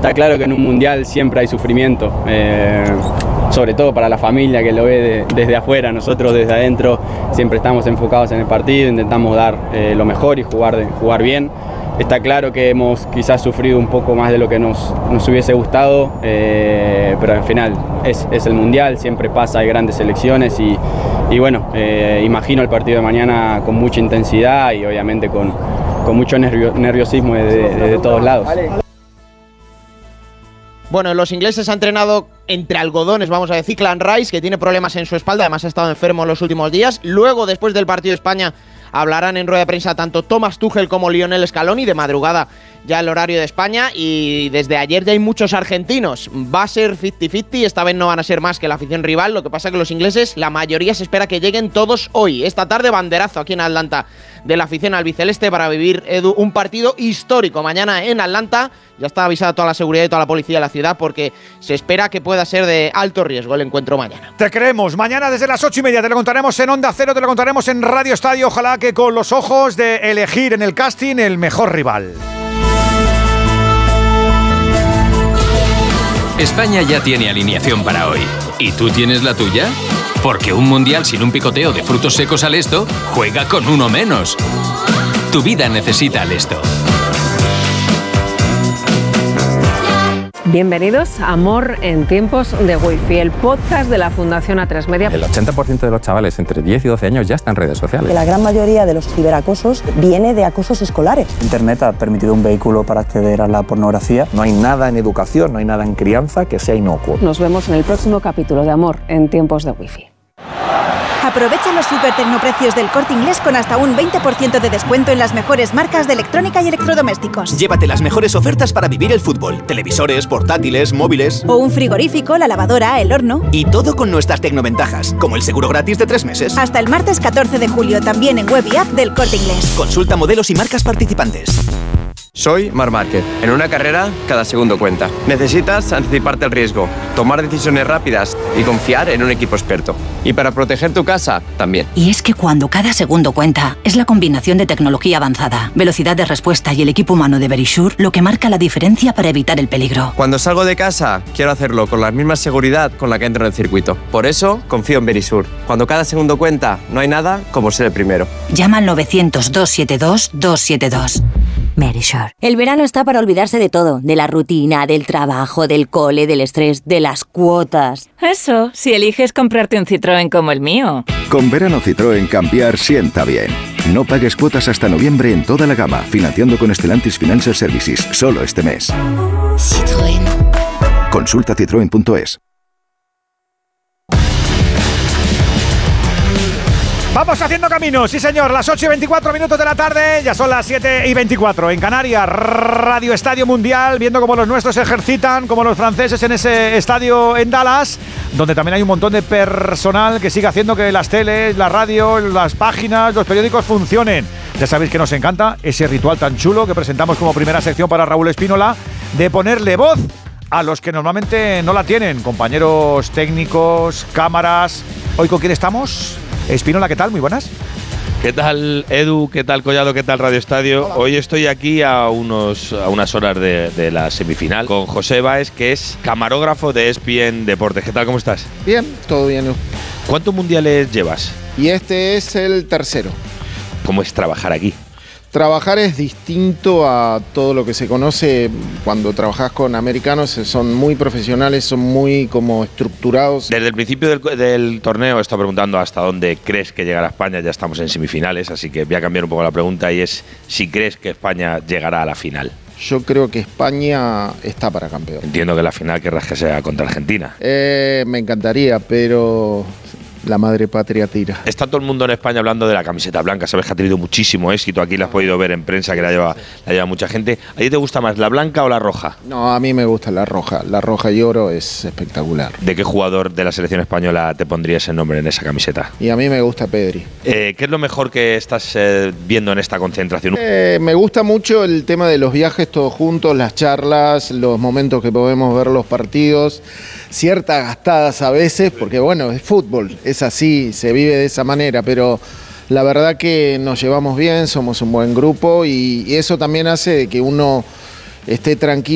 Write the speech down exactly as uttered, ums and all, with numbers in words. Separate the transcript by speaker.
Speaker 1: Está claro que en un mundial siempre hay sufrimiento, eh, sobre todo para la familia que lo ve de, desde afuera. Nosotros desde adentro siempre estamos enfocados en el partido, intentamos dar eh, lo mejor y jugar, de, jugar bien. Está claro que hemos quizás sufrido un poco más de lo que nos, nos hubiese gustado, eh, pero al final es, es el mundial, siempre pasa, hay grandes selecciones y, y bueno, eh, imagino el partido de mañana con mucha intensidad y obviamente con, con mucho nervio, nerviosismo de, de, de todos lados.
Speaker 2: Bueno, los ingleses han entrenado entre algodones, vamos a decir. Declan Rice, que tiene problemas en su espalda, además ha estado enfermo en los últimos días. Luego, después del partido de España, hablarán en rueda de prensa tanto Thomas Tuchel como Lionel Scaloni, de madrugada ya el horario de España, y desde ayer ya hay muchos argentinos. Va a ser cincuenta cincuenta, esta vez no van a ser más que la afición rival, lo que pasa que los ingleses, la mayoría se espera que lleguen todos hoy. Esta tarde banderazo aquí en Atlanta de la afición albiceleste para vivir, Edu, un partido histórico mañana en Atlanta. Ya está avisada toda la seguridad y toda la policía de la ciudad porque se espera que pueda ser de alto riesgo el encuentro mañana.
Speaker 3: Te creemos. Mañana desde las ocho y media te lo contaremos en Onda Cero, te lo contaremos en Radio Estadio. Ojalá que con los ojos de elegir en el casting el mejor rival.
Speaker 4: España ya tiene alineación para hoy. ¿Y tú tienes la tuya? Porque un mundial sin un picoteo de frutos secos al Esto juega con uno menos. Tu vida necesita al Esto.
Speaker 5: Bienvenidos a Amor en tiempos de Wi-Fi, el podcast de la Fundación A tres Media.
Speaker 6: El ochenta por ciento de los chavales entre diez y doce años ya están en redes sociales.
Speaker 7: La gran mayoría de los ciberacosos viene de acosos escolares.
Speaker 8: Internet ha permitido un vehículo para acceder a la pornografía. No hay nada en educación, no hay nada en crianza que sea inocuo.
Speaker 5: Nos vemos en el próximo capítulo de Amor en tiempos de Wi-Fi.
Speaker 9: Aprovecha los super tecnoprecios del Corte Inglés con hasta un veinte por ciento de descuento en las mejores marcas de electrónica y electrodomésticos.
Speaker 10: Llévate las mejores ofertas para vivir el fútbol. Televisores, portátiles, móviles.
Speaker 9: O un frigorífico, la lavadora, el horno.
Speaker 10: Y todo con nuestras tecnoventajas, como el seguro gratis de tres meses.
Speaker 9: Hasta el martes catorce de julio, también en web y app del Corte Inglés.
Speaker 10: Consulta modelos y marcas participantes.
Speaker 11: Soy Marc Márquez. En una carrera, cada segundo cuenta. Necesitas anticiparte al riesgo, tomar decisiones rápidas y confiar en un equipo experto. Y para proteger tu casa, también.
Speaker 12: Y es que cuando cada segundo cuenta, es la combinación de tecnología avanzada, velocidad de respuesta y el equipo humano de Verisure lo que marca la diferencia para evitar el peligro.
Speaker 11: Cuando salgo de casa, quiero hacerlo con la misma seguridad con la que entro en el circuito. Por eso, confío en Verisure. Cuando cada segundo cuenta, no hay nada como ser el primero.
Speaker 12: Llama al novecientos, doscientos setenta y dos, doscientos setenta y dos. Verisure.
Speaker 13: El verano está para olvidarse de todo, de la rutina, del trabajo, del cole, del estrés, de las cuotas.
Speaker 14: Eso, si eliges comprarte un Citroën como el mío.
Speaker 15: Con verano Citroën cambiar sienta bien. No pagues cuotas hasta noviembre en toda la gama, financiando con Stellantis Financial Services, solo este mes.
Speaker 13: Citroën.
Speaker 15: Consulta citroen punto es.
Speaker 3: Vamos haciendo camino, sí señor, las ocho y veinticuatro minutos de la tarde, ya son las siete y veinticuatro. En Canarias, Radio Estadio Mundial, viendo cómo los nuestros se ejercitan, como los franceses en ese estadio en Dallas, donde también hay un montón de personal que sigue haciendo que las teles, la radio, las páginas, los periódicos funcionen. Ya sabéis que nos encanta ese ritual tan chulo que presentamos como primera sección para Raúl Espínola, de ponerle voz a los que normalmente no la tienen, compañeros técnicos, cámaras. ¿Hoy con quién estamos? Espínola, ¿qué tal? Muy buenas.
Speaker 16: ¿Qué tal, Edu? ¿Qué tal, Collado? ¿Qué tal, Radio Estadio? Hola. Hoy estoy aquí a, unos, a unas horas de, de la semifinal con José Báez, que es camarógrafo de E S P N Deportes. ¿Qué tal? ¿Cómo estás?
Speaker 17: Bien, todo bien.
Speaker 16: ¿Cuántos mundiales llevas?
Speaker 17: Y este es el tercero.
Speaker 16: ¿Cómo es trabajar aquí?
Speaker 17: Trabajar es distinto a todo lo que se conoce cuando trabajas con americanos. Son muy profesionales, son muy como estructurados.
Speaker 16: Desde el principio del, del torneo he estado preguntando hasta dónde crees que llegará España. Ya estamos en semifinales, así que voy a cambiar un poco la pregunta y es si crees que España llegará a la final.
Speaker 17: Yo creo que España está para campeón.
Speaker 16: Entiendo que la final querrás que sea contra Argentina.
Speaker 17: Eh, me encantaría, pero la madre patria tira.
Speaker 16: Está todo el mundo en España hablando de la camiseta blanca. Sabes que ha tenido muchísimo éxito. Aquí la has podido ver en prensa, que la lleva, la lleva mucha gente. ¿A ti te gusta más la blanca o la roja?
Speaker 17: No, a mí me gusta la roja. La roja y oro es espectacular.
Speaker 16: ¿De qué jugador de la selección española te pondrías el nombre en esa camiseta?
Speaker 17: Y a mí me gusta Pedri.
Speaker 16: Eh, ¿Qué es lo mejor que estás eh, viendo en esta concentración?
Speaker 17: Eh, me gusta mucho el tema de los viajes todos juntos, las charlas, los momentos que podemos ver los partidos. Ciertas gastadas a veces, porque bueno, es fútbol, es así, se vive de esa manera, pero la verdad que nos llevamos bien, somos un buen grupo y, y eso también hace que uno esté tranquilo